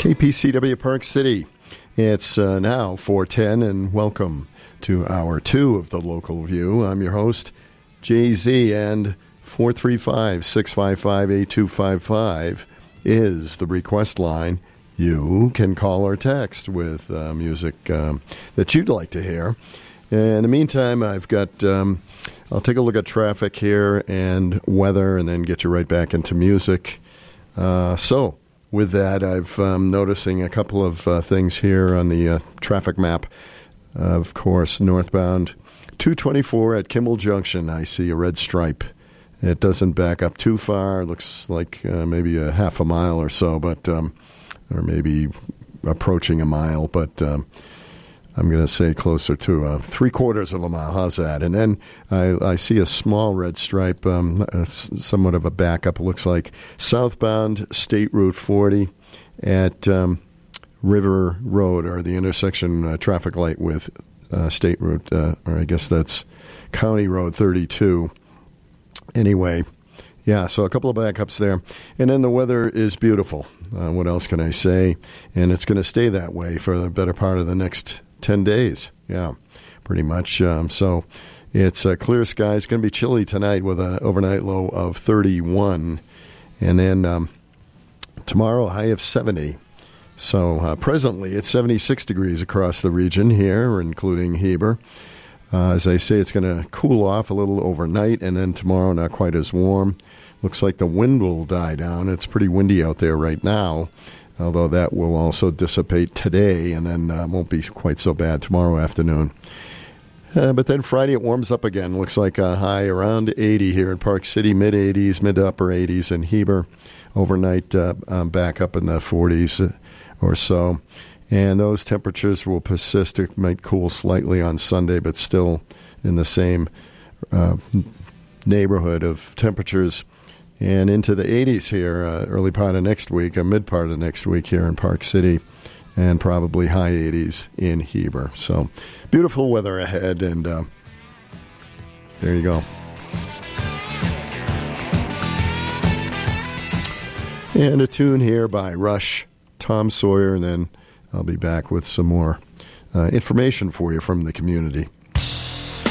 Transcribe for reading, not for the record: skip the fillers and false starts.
KPCW Park City. It's now 4:10, and welcome to Hour 2 of the Local View. I'm your host, Jay-Z, and 435-655-8255 is the request line. You can call or text with music that you'd like to hear. In the meantime, I've got, I'll take a look at traffic here and weather and then get you right back into music. So, with that, I've noticing a couple of things here on the traffic map. Of course, northbound 224 at Kimball Junction, I see a red stripe. It doesn't back up too far. It looks like maybe a half a mile or so, but or maybe approaching a mile, but I'm going to say closer to 3/4 of a mile. How's that? And then I see a small red stripe, somewhat of a backup. It looks like southbound State Route 40 at River Road, or the intersection traffic light with State Route, or I guess that's County Road 32. Anyway, yeah, so a couple of backups there. And then the weather is beautiful. What else can I say? And it's going to stay that way for the better part of the next 10 days. Yeah, pretty much. So it's clear skies. It's going to be chilly tonight with an overnight low of 31. And then tomorrow, a high of 70. So presently, it's 76 degrees across the region here, including Heber. As I say, it's going to cool off a little overnight, and then tomorrow, not quite as warm. Looks like the wind will die down. It's pretty windy out there right now, although that will also dissipate today, and then won't be quite so bad tomorrow afternoon. But then Friday it warms up again. Looks like a high around 80 here in Park City, mid-80s, mid to upper 80s in Heber. Overnight back up in the 40s or so. And those temperatures will persist. It might cool slightly on Sunday, but still in the same neighborhood of temperatures. And into the 80s here, early part of next week, or mid part of next week here in Park City, and probably high 80s in Heber. So beautiful weather ahead, and there you go. And a tune here by Rush, Tom Sawyer, and then I'll be back with some more information for you from the community.